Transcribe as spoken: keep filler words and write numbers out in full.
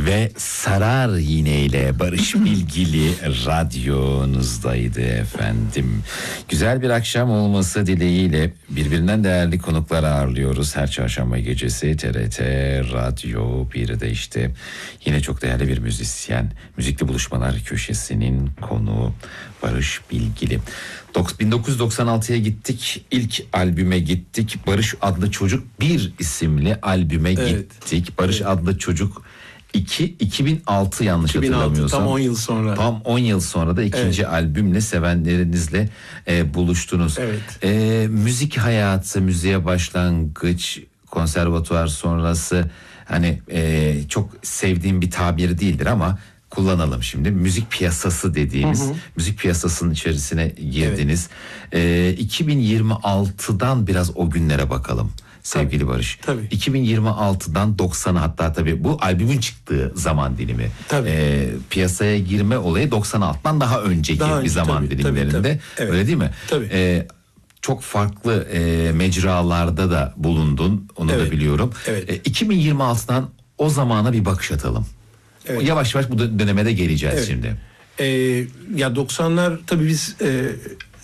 Ve Sarar Yine'yle Barış Bilgili radyonuzdaydı efendim. Güzel bir akşam olması dileğiyle birbirinden değerli konuklar ağırlıyoruz. Her çarşamba gecesi T R T Radyo birde işte yine çok değerli bir müzisyen. Müzikli Buluşmalar Köşesi'nin konuğu Barış Bilgili. bin dokuz yüz doksan altıya gittik. İlk albüme gittik. Barış Adlı Çocuk bir isimli albüme evet. gittik. Barış evet. Adlı Çocuk iki iki bin altı yanlış iki bin altı, hatırlamıyorsam. Tam on yıl sonra. Tam on yıl sonra da ikinci evet. albümle sevenlerinizle e, buluştunuz. Evet. E, müzik hayatı, müziğe başlangıç, konservatuvar sonrası hani e, çok sevdiğim bir tabir değildir ama kullanalım şimdi. Müzik piyasası dediğimiz hı hı. müzik piyasasının içerisine girdiniz. Evet. E, iki bin yirmi altıdan biraz o günlere bakalım. Sevgili tabii, Barış. Tabii. iki bin yirmi altıdan doksana hatta tabii bu albümün çıktığı zaman dilimi. E, piyasaya girme olayı doksan altıdan daha önceki daha bir önce, zaman tabii, dilimlerinde. Tabii, tabii. Evet. Öyle değil mi? Tabii. E, çok farklı e, mecralarda da bulundun. Onu evet. da biliyorum. Evet. E, iki bin yirmi altıdan o zamana bir bakış atalım. Evet. Yavaş yavaş bu döneme de geleceğiz evet. şimdi. Ee, ya doksanlar tabii biz e,